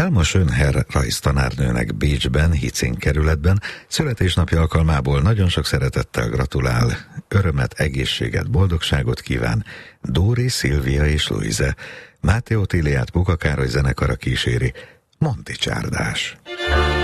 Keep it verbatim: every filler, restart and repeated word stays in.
Helma Schönherr rajztanárnőnek Bécsben, Hicin kerületben születésnapja alkalmából nagyon sok szeretettel gratulál, örömet, egészséget, boldogságot kíván Dóri, Szilvia és Luize. Máté Otíliát Puka Károly zenekara kíséri, Monti Csárdás.